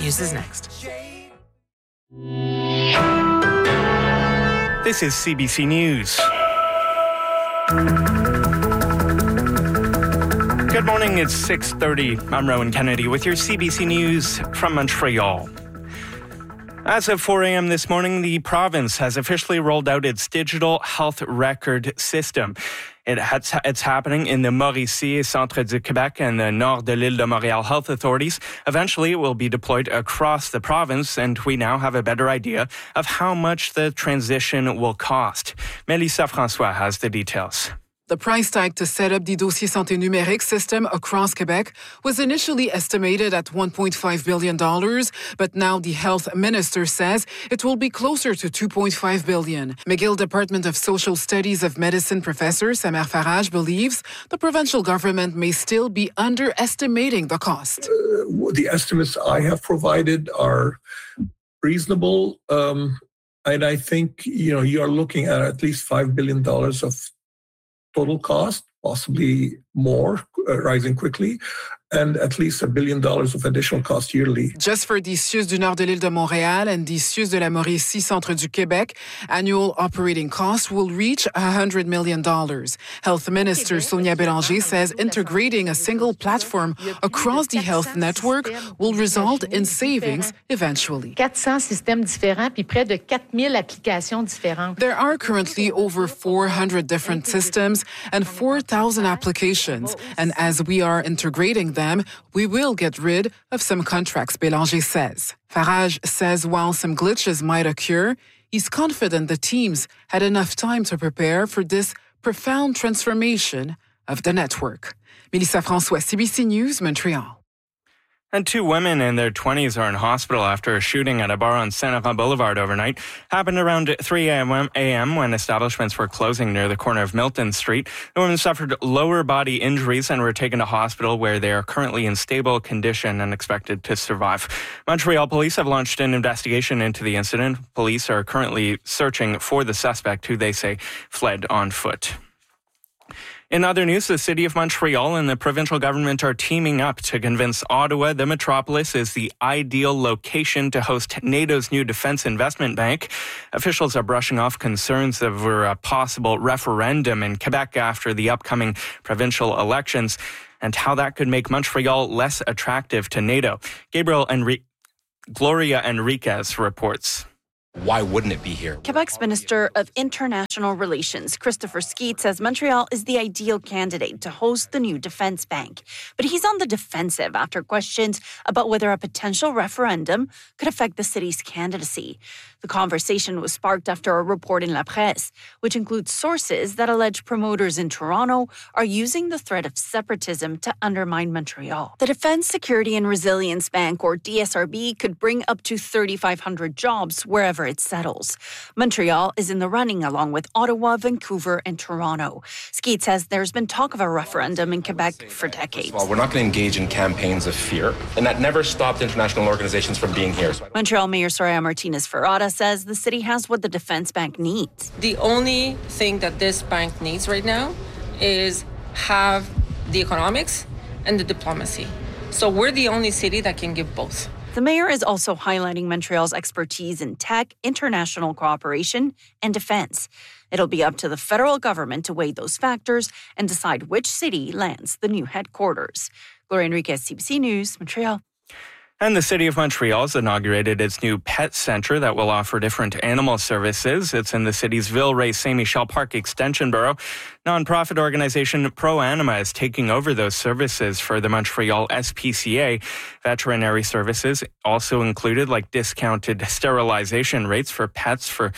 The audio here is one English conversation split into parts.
News is next. This is CBC News. Good morning, it's 6:30. I'm Rowan Kennedy with your CBC News from Montreal. As of 4 a.m. this morning, the province has officially rolled out its digital health record system. It's happening in the Mauricie, Centre du Québec, and the Nord de l'Île de Montréal health authorities. Eventually, it will be deployed across the province, and we now have a better idea of how much the transition will cost. Mélissa François has the details. The price tag to set up the Dossier Santé Numérique system across Quebec was initially estimated at $1.5 billion, but now the health minister says it will be closer to $2.5 billion. McGill Department of Social Studies of Medicine professor Samer Faraj believes the provincial government may still be underestimating the cost. The estimates I have provided are reasonable, and I think you are looking at least $5 billion of total cost, possibly more, rising quickly, and at least $1 billion of additional cost yearly. Just for the CIUS du Nord de l'Île de Montréal and the CIUS de la Mauricie Centre du Québec, annual operating costs will reach $100 million. Health Minister Sonia Bélanger says integrating a single platform across the health network will result in savings eventually. 400 systèmes différents puis près de 4000 applications différentes. There are currently over 400 different systems and 4,000 applications, and as we are integrating them, we will get rid of some contracts, Bélanger says. Farage says while some glitches might occur, he's confident the teams had enough time to prepare for this profound transformation of the network. Mélissa François, CBC News, Montreal. And 2 women in their 20s are in hospital after a shooting at a bar on Saint Laurent Boulevard overnight. Happened around 3 a.m. when establishments were closing near the corner of Milton Street. The women suffered lower body injuries and were taken to hospital where they are currently in stable condition and expected to survive. Montreal police have launched an investigation into the incident. Police are currently searching for the suspect who they say fled on foot. In other news, the City of Montreal and the provincial government are teaming up to convince Ottawa, the metropolis, is the ideal location to host NATO's new defense investment bank. Officials are brushing off concerns over a possible referendum in Quebec after the upcoming provincial elections and how that could make Montreal less attractive to NATO. Gloria Enriquez reports. Why wouldn't it be here? Quebec's Minister of International Relations, Christopher Skeete, says Montreal is the ideal candidate to host the new defense bank. But he's on the defensive after questions about whether a potential referendum could affect the city's candidacy. The conversation was sparked after a report in La Presse, which includes sources that allege promoters in Toronto are using the threat of separatism to undermine Montreal. The Defense Security and Resilience Bank, or DSRB, could bring up to 3,500 jobs wherever it settles. Montreal is in the running along with Ottawa, Vancouver, and Toronto. Skeete says there's been talk of a referendum in Quebec for decades. Well, we're not going to engage in campaigns of fear, and that never stopped international organizations from being here. Montreal Mayor Soraya Martinez-Ferrada says the city has what the defense bank needs. The only thing that this bank needs right now is have the economics and the diplomacy. So we're the only city that can give both. The mayor is also highlighting Montreal's expertise in tech, international cooperation, and defense. It'll be up to the federal government to weigh those factors and decide which city lands the new headquarters. Gloria Enriquez, CBC News, Montreal. And the City of Montreal has inaugurated its new pet center that will offer different animal services. It's in the city's Villeray-Saint Michel Park Extension Borough. Nonprofit organization Pro Anima is taking over those services for the Montreal SPCA. Veterinary services also included like discounted sterilization rates for pets for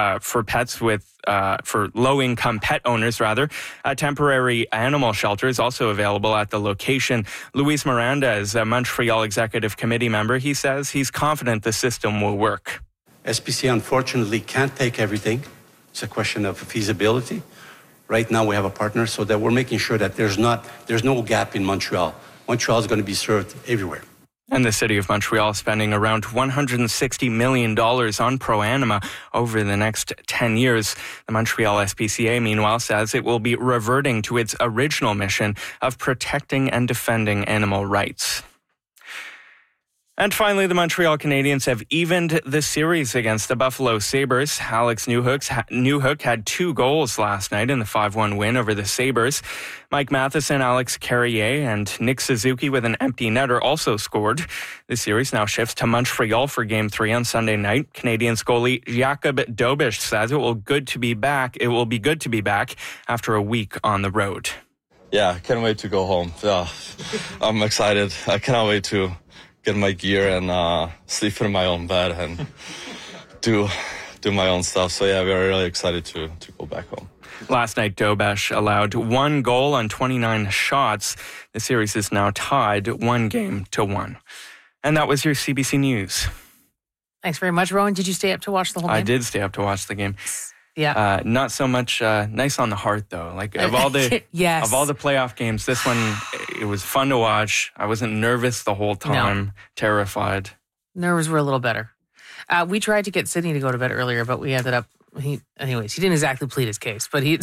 low-income pet owners, rather. A temporary animal shelter is also available at the location. Luis Miranda is a Montreal Executive Committee member. He says he's confident the system will work. SPCA unfortunately can't take everything. It's a question of feasibility. Right now we have a partner so that we're making sure that there's no gap in Montreal. Montreal is going to be served everywhere. And the City of Montreal is spending around $160 million on Pro Anima over the next 10 years. The Montreal SPCA, meanwhile, says it will be reverting to its original mission of protecting and defending animal rights. And finally, the Montreal Canadiens have evened the series against the Buffalo Sabres. Alex Newhook had 2 goals last night in the 5-1 win over the Sabres. Mike Matheson, Alex Carrier, and Nick Suzuki with an empty netter also scored. The series now shifts to Montreal for Game 3 on Sunday night. Canadiens goalie Jakob Dobish says it will be good to be back after a week on the road. Yeah, can't wait to go home. Yeah, I'm excited. I cannot wait to get my gear and sleep in my own bed and do my own stuff. So yeah, we're really excited to go back home. Last night, Dobish allowed 1 goal on 29 shots. The series is now tied 1-1. And that was your CBC News. Thanks very much, Rowan. Did you stay up to watch the whole game? I did stay up to watch the game. Yeah. Not so much nice on the heart, though. Like, of all the yes. of all the playoff games, this one, it was fun to watch. I wasn't nervous the whole time, terrified. Nerves were a little better. We tried to get Sydney to go to bed earlier, but we ended up, he didn't exactly plead his case, but he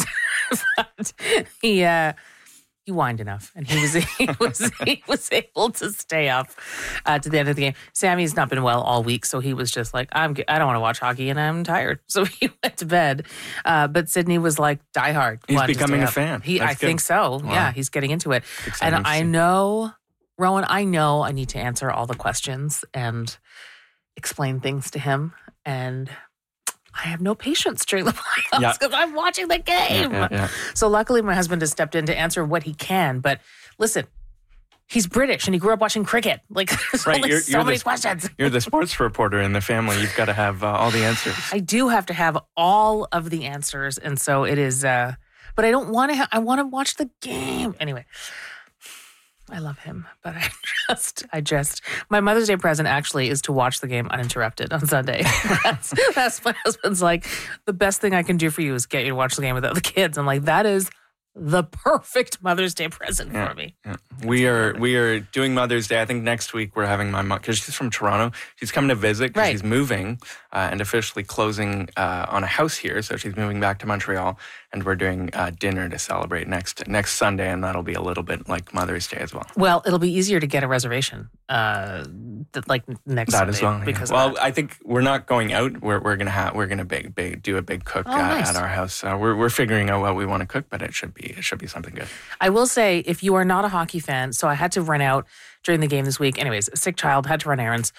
whined enough, and he was able to stay up to the end of the game. Sammy's not been well all week, so he was just like, I don't want to watch hockey, and I'm tired. So he went to bed. But Sydney was like diehard. He's becoming a fan. I think so. Wow. Yeah, he's getting into it. And I know, Rowan, I need to answer all the questions and explain things to him, and I have no patience during the playoffs because I'm watching the game. Yeah. So luckily my husband has stepped in to answer what he can. But listen, he's British and he grew up watching cricket. Like, there's only so many questions. You're the sports reporter in the family. You've got to have all the answers. I do have to have all of the answers. And so it is, but I don't want to, I want to watch the game. Anyway, I love him, but I just, my Mother's Day present actually is to watch the game uninterrupted on Sunday. That's my husband's like, the best thing I can do for you is get you to watch the game without the kids. I'm like, that is the perfect Mother's Day present for me. Yeah. We are doing Mother's Day. I think next week we're having my mom, because she's from Toronto. She's coming to visit because she's moving and officially closing on a house here. So she's moving back to Montreal, and we're doing dinner to celebrate next Sunday, and that'll be a little bit like Mother's Day as well. Well, it'll be easier to get a reservation like next Sunday. That as well. Because I think we're not going out. We're gonna do a big cook at our house. We're figuring out what we want to cook, but it should be something good. I will say, if you are not a hockey fan, so I had to run out during the game this week. Anyways, a sick child, had to run errands.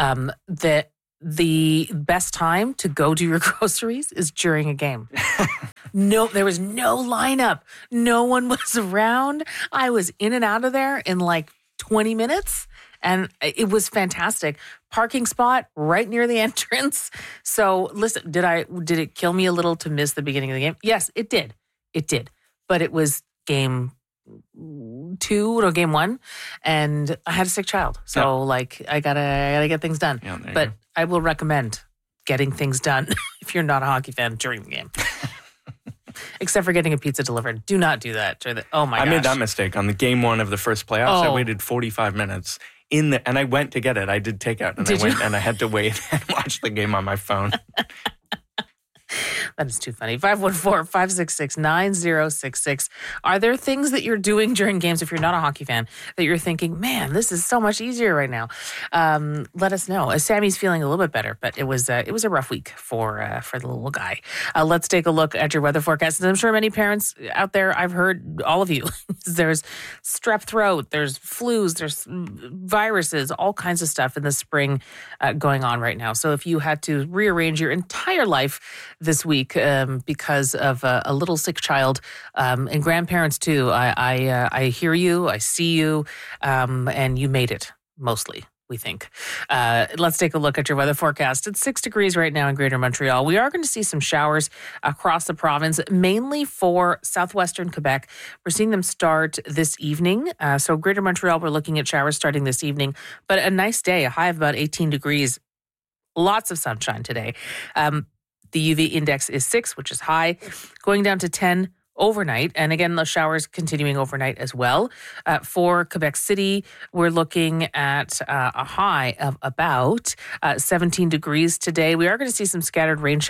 The best time to go do your groceries is during a game. No, there was no lineup. No one was around. I was in and out of there in like 20 minutes. And it was fantastic. Parking spot right near the entrance. So listen, did it kill me a little to miss the beginning of the game? Yes, it did. It did. But it was game 1, and I had a sick child. So I gotta get things done. Yeah, but I will recommend getting things done if you're not a hockey fan during the game. Except for getting a pizza delivered. Do not do that. Oh my gosh. I made that mistake on the game 1 of the first playoffs. I waited 45 minutes and I went to get it. I did takeout, and and I had to wait and watch the game on my phone. That is too funny. 514-566-9066. Are there things that you're doing during games, if you're not a hockey fan, that you're thinking, man, this is so much easier right now? Let us know. Sammy's feeling a little bit better, but it was a rough week for the little guy. Let's take a look at your weather forecast. And I'm sure many parents out there, I've heard all of you. There's strep throat, there's flus, there's viruses, all kinds of stuff in the spring going on right now. So if you had to rearrange your entire life this week because of a little sick child, and grandparents too, I hear you, I see you, and you made it, mostly, we think. Let's take a look at your weather forecast. It's 6 degrees right now in Greater Montreal. We are going to see some showers across the province, mainly for southwestern Quebec. We're seeing them start this evening. So Greater Montreal, we're looking at showers starting this evening, but a nice day, a high of about 18 degrees. Lots of sunshine today. The UV index is 6, which is high, going down to 10 overnight. And again, the showers continuing overnight as well. For Quebec City, we're looking at a high of about 17 degrees today. We are going to see some scattered rain showers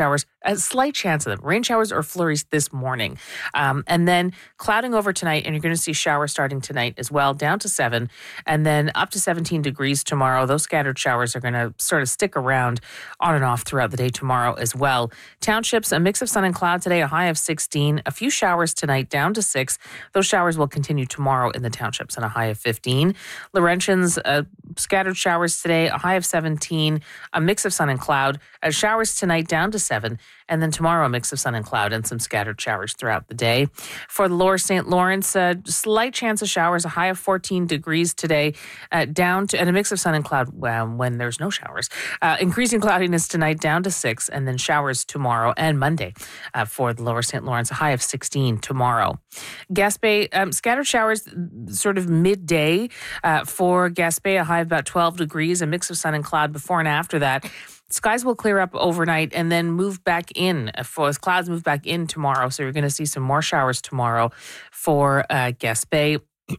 A slight chance of them. Rain showers or flurries this morning. And then clouding over tonight, and you're going to see showers starting tonight as well, down to 7, and then up to 17 degrees tomorrow. Those scattered showers are going to sort of stick around on and off throughout the day tomorrow as well. Townships, a mix of sun and cloud today, a high of 16. A few showers tonight, down to 6. Those showers will continue tomorrow in the townships and a high of 15. Laurentians, scattered showers today, a high of 17. A mix of sun and cloud. Showers tonight, down to 7. And then tomorrow, a mix of sun and cloud and some scattered showers throughout the day. For the lower St. Lawrence, a slight chance of showers, a high of 14 degrees today, down to, and a mix of sun and cloud when there's no showers. Increasing cloudiness tonight, down to 6, and then showers tomorrow and Monday for the lower St. Lawrence, a high of 16 tomorrow. Gaspé, scattered showers sort of midday for Gaspé, a high of about 12 degrees, a mix of sun and cloud before and after that. Skies will clear up overnight and then move back in. As clouds move back in tomorrow, so you're going to see some more showers tomorrow for Gaspé.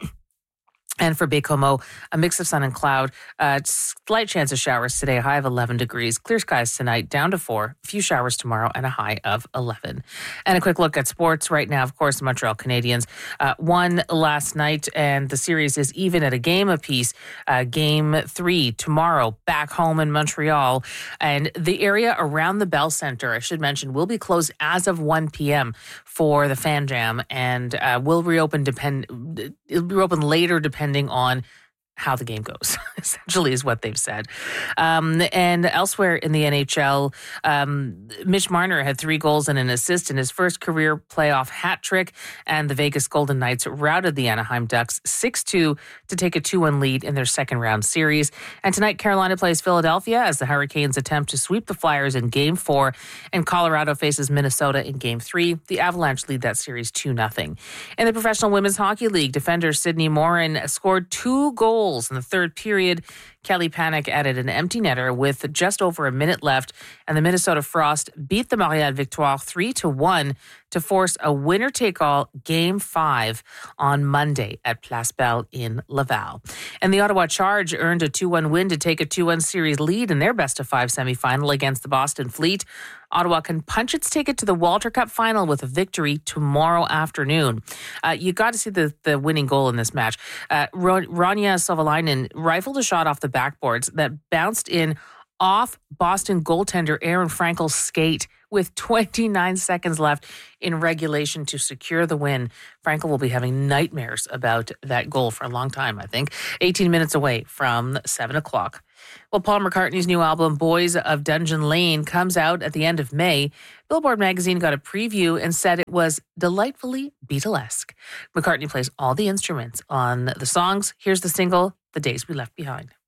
And for Baie-Comeau, a mix of sun and cloud. Slight chance of showers today, a high of 11 degrees. Clear skies tonight, down to 4. A few showers tomorrow, and a high of 11. And a quick look at sports right now. Of course, the Montreal Canadiens won last night, and the series is even at a game apiece. Game 3 tomorrow, back home in Montreal. And the area around the Bell Centre, I should mention, will be closed as of 1 p.m. for the Fan Jam, and will reopen later depending on how the game goes, essentially is what they've said. And elsewhere in the NHL, Mitch Marner had 3 goals and an assist in his first career playoff hat trick, and the Vegas Golden Knights routed the Anaheim Ducks 6-2 to take a 2-1 lead in their second round series. And tonight, Carolina plays Philadelphia as the Hurricanes attempt to sweep the Flyers in Game 4, and Colorado faces Minnesota in Game 3. The Avalanche lead that series 2-0. In the Professional Women's Hockey League, defender Sydney Morin scored 2 goals in the third period. Kelly Panic added an empty netter with just over a minute left, and the Minnesota Frost beat the Montreal Victoire 3-1 to force a winner-take-all Game 5 on Monday at Place Belle in Laval. And the Ottawa Charge earned a 2-1 win to take a 2-1 series lead in their best-of-5 semifinal against the Boston Fleet. Ottawa can punch its ticket to the Walter Cup final with a victory tomorrow afternoon. You got to see the winning goal in this match. Ronja Sovalainen rifled a shot off the backboards that bounced in off Boston goaltender Aaron Frankel's skate with 29 seconds left in regulation to secure the win. Frankel will be having nightmares about that goal for a long time, I think. 18 minutes away from 7 o'clock. Well, Paul McCartney's new album, Boys of Dungeon Lane, comes out at the end of May. Billboard magazine got a preview and said it was delightfully Beatlesque. McCartney plays all the instruments on the songs. Here's the single, The Days We Left Behind.